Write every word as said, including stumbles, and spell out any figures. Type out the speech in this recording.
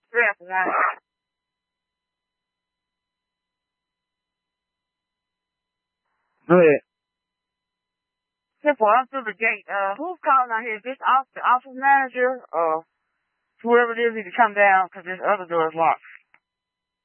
Step one. Go ahead. Step one, I'm through the gate. Uh, who's calling out here? Is this off the office manager or whoever it is need to come down because this other door is locked?